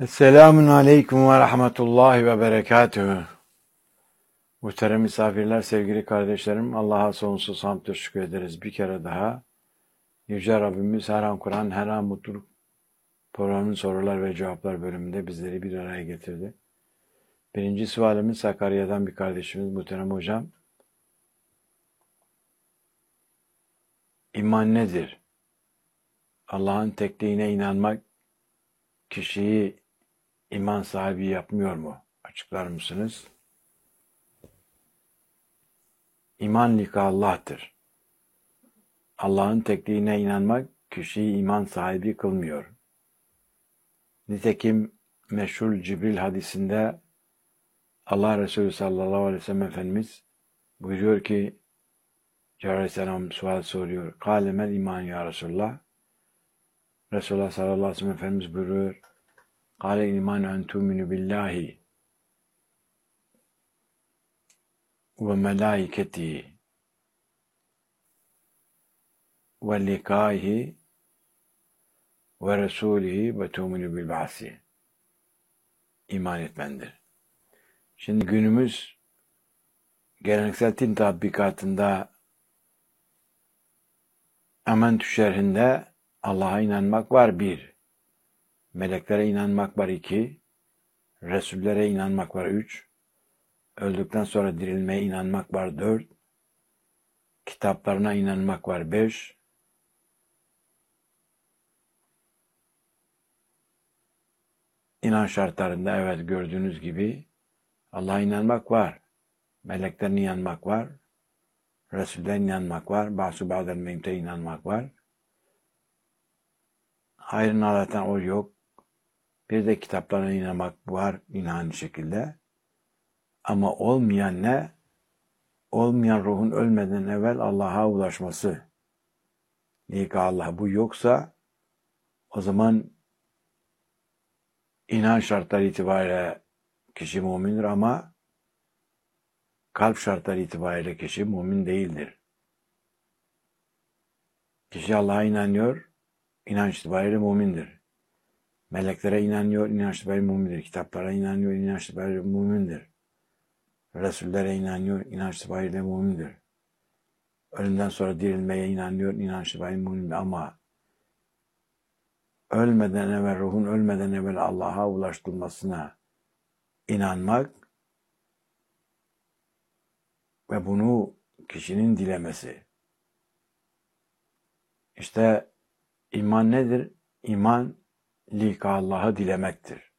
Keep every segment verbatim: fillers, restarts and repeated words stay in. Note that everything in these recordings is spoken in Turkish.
Selamun Aleyküm ve Rahmetullahi ve Berekatühü. Muhterem misafirler, sevgili kardeşlerim, Allah'a sonsuz hamd ve şükür ederiz. Bir kere daha Yüce Rabbimiz her an Kur'an, her an mutluluk programının sorular ve cevaplar bölümünde bizleri bir araya getirdi. Birinci sualimiz Sakarya'dan bir kardeşimiz, muhterem hocam. İman nedir? Allah'ın tekliğine inanmak kişiyi iman sahibi yapmıyor mu? Açıklar mısınız? İman lika Allah'tır. Allah'ın tekliğine inanmak kişiyi iman sahibi kılmıyor. Nitekim meşhur Cibril hadisinde Allah Resulü sallallahu aleyhi ve sellem Efendimiz buyuruyor ki Cebrail aleyhisselam sual soruyor. Kâlemel iman ya Resulullah. Resulullah sallallahu aleyhi ve sellem Efendimiz buyuruyor. Kâle iman en tu'minu billahi ve melâiketihi ve likâhi ve Resulihi ve tu'minu bil ba'si. İman etmendir. Şimdi günümüz geleneksel din tatbikatında Amentü şerhinde Allah'a inanmak var bir, meleklere inanmak var iki, Resullere inanmak var üç, öldükten sonra dirilmeye inanmak var dört, kitaplarına inanmak var beş, İnanç şartlarında evet gördüğünüz gibi Allah'a inanmak var, meleklerine inanmak var, Resullerine inanmak var, Ba'su ba'del mevte inanmak var. Hayrın Allah'tan o yok. Bir de kitaplarına inanmak var yine aynı şekilde. Ama olmayan ne? Olmayan ruhun ölmeden evvel Allah'a ulaşması. Lika Allah bu yoksa o zaman inanç şartları itibariyle kişi mümindir ama kalp şartları itibariyle kişi mümin değildir. Kişi Allah'a inanıyor, inanç itibariyle mümindir. Meleklere inanıyor, inanç itibariyle mümindir. Kitaplara inanıyor, inanç itibariyle mümindir. Resullere inanıyor, inanç itibariyle mümindir. Ölümden sonra dirilmeye inanıyor, inanç itibariyle mümindir. Ama ölmeden evvel, ruhun ölmeden evvel Allah'a ulaştırılmasına inanmak ve bunu kişinin dilemesi. İşte iman nedir? İman, lika Allah'ı dilemektir.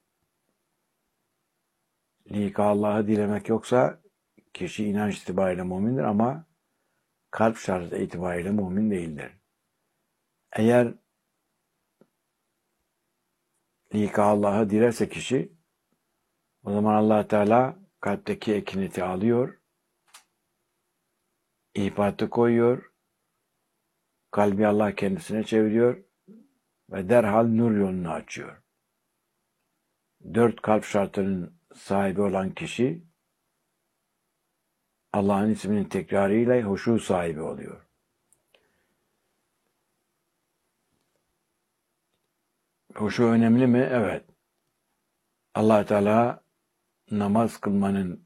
Lika Allah'ı dilemek yoksa kişi inanç itibariyle mümindir ama kalp şartı itibariyle mümin değildir. Eğer lika Allah'ı dilerse kişi, o zaman Allah Teala kalpteki ekineti alıyor, ihbatı koyuyor, kalbi Allah kendisine çeviriyor ve derhal nur yolunu açıyor. Dört kalp şartının sahibi olan kişi Allah'ın isminin tekrarıyla huşu sahibi oluyor. Huşu önemli mi? Evet. Allah Teala namaz kılmanın